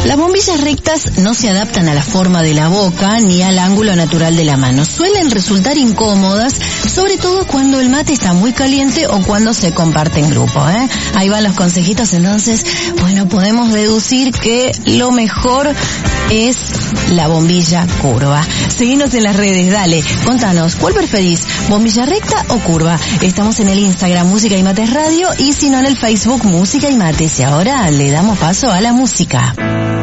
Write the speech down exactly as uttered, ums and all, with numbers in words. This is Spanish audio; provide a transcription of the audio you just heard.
Las bombillas rectas no se adaptan a la forma de la boca ni al ángulo natural de la mano. Suelen resultar incómodas, sobre todo cuando el mate está muy caliente o cuando se comparte en grupo, ¿eh? Ahí van los consejitos, entonces, bueno, podemos deducir que lo mejor es la bombilla curva. Seguinos en las redes, dale, contanos, ¿cuál preferís? ¿Bombilla recta o curva? Estamos en el Instagram Música y Mates Radio y si no en el Facebook Música y Mates. Y ahora le damos paso a la música.